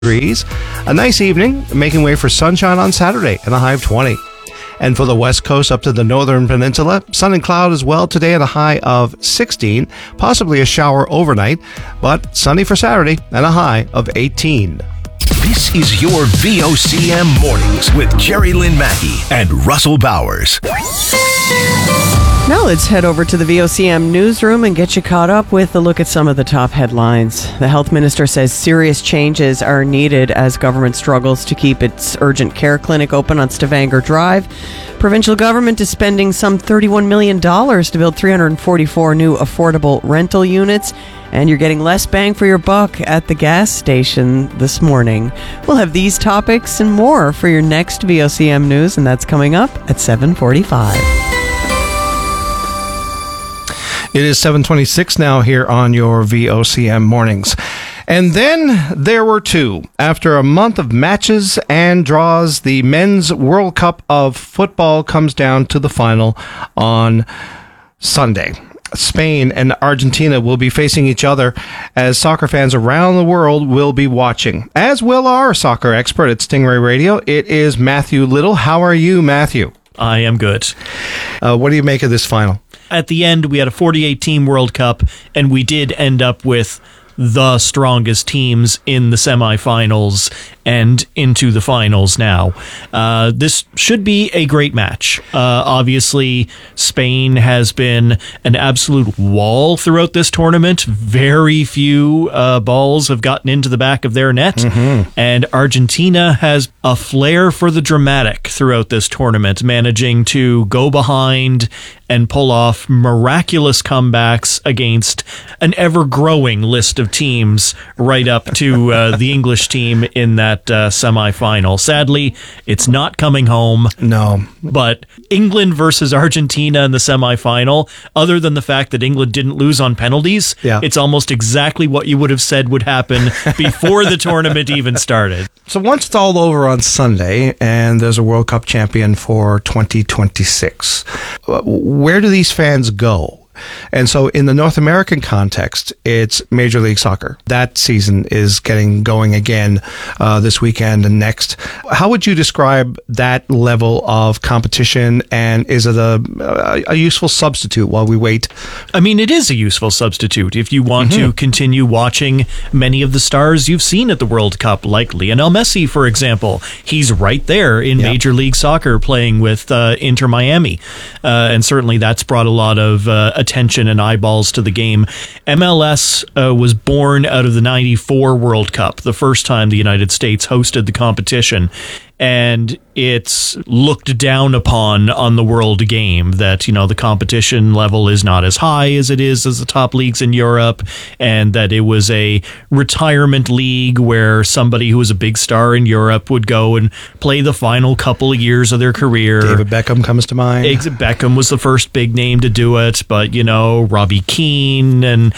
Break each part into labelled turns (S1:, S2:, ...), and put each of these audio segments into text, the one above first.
S1: degrees. A nice evening, making way for sunshine on Saturday and a high of 20. And for the west coast up to the northern peninsula, sun and cloud as well today at a high of 16, possibly a shower overnight, but sunny for Saturday and a high of 18.
S2: This is your VOCM Mornings with Jerry Lynn Mackey and Russell Bowers.
S3: Now let's head over to the VOCM newsroom and get you caught up with a look at some of the top headlines. The health minister says serious changes are needed as government struggles to keep its urgent care clinic open on Stavanger Drive. Provincial government is spending some $31 million to build 344 new affordable rental units. And you're getting less bang for your buck at the gas station this morning. We'll have these topics and more for your next VOCM news, and that's coming up at 7:45.
S1: It is 7:26 now here on your VOCM mornings. And then there were two. After a month of matches and draws, the Men's World Cup of Football comes down to the final on Sunday. Spain and Argentina will be facing each other as soccer fans around the world will be watching, as will our soccer expert at Stingray Radio. It is Matthew Little. How are you, Matthew?
S4: I am good.
S1: What do you make of this final?
S4: At the end, we had a 48-team World Cup, and we did end up with the strongest teams in the semifinals and into the finals now. This should be a great match. Obviously, Spain has been an absolute wall throughout this tournament. Very few balls have gotten into the back of their net. And Argentina has a flair for the dramatic throughout this tournament, managing to go behind and pull off miraculous comebacks against an ever-growing list of teams right up to the English team in that semifinal. Sadly, it's not coming home.
S1: No.
S4: But England versus Argentina in the semifinal, other than the fact that England didn't lose on penalties, it's almost exactly what you would have said would happen before the tournament even started.
S1: So once it's all over on Sunday and there's a World Cup champion for 2026, where do these fans go? And so in the North American context, it's Major League Soccer. That season is getting going again this weekend and next. How would you describe that level of competition, and is it a useful substitute while we wait?
S4: I mean, it is a useful substitute if you want to continue watching many of the stars you've seen at the World Cup, like Lionel Messi, for example. He's right there in Major League Soccer playing with Inter Miami. And certainly that's brought a lot of attention and eyeballs to the game. MLS was born out of the 94 World Cup, the first time the United States hosted the competition. And it's looked down upon on the world game that, you know, the competition level is not as high as it is as the top leagues in Europe, and that it was a retirement league where somebody who was a big star in Europe would go and play the final couple of years of their career.
S1: David Beckham comes to mind.
S4: Beckham was the first big name to do it, but, you know, Robbie Keane and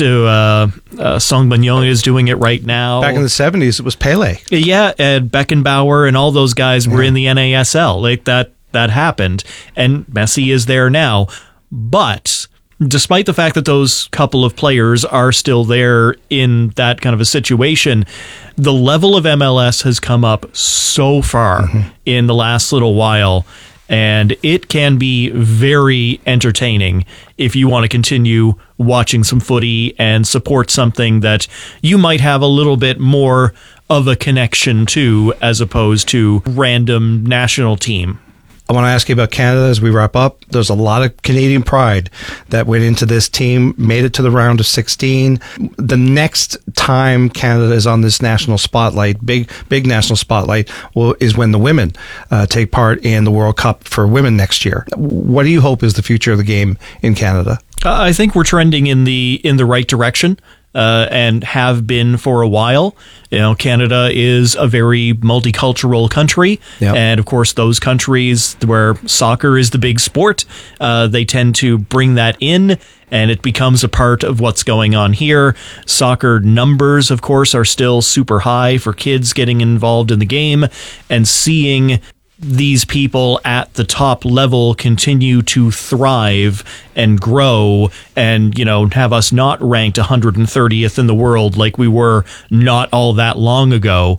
S4: Song Banyon is doing it right now.
S1: Back in the 70s, it was Pele.
S4: Yeah, and Beckenbauer and all those guys were in the NASL. Like that happened, and Messi is there now. But despite the fact that those couple of players are still there in that kind of a situation, the level of MLS has come up so far in the last little while. And it can be very entertaining if you want to continue watching some footy and support something that you might have a little bit more of a connection to as opposed to random national team.
S1: I want to ask you about Canada as we wrap up. There's a lot of Canadian pride that went into this team, made it to the round of 16. The next time Canada is on this national spotlight, big national spotlight, is when the women take part in the World Cup for women next year. What do you hope is the future of the game in Canada?
S4: I think we're trending in the right direction. And have been for a while. You know, Canada is a very multicultural country. And of course, those countries where soccer is the big sport, they tend to bring that in, and it becomes a part of what's going on here. Soccer numbers, of course, are still super high for kids getting involved in the game, and seeing these people at the top level continue to thrive and grow and, have us not ranked 130th in the world like we were not all that long ago.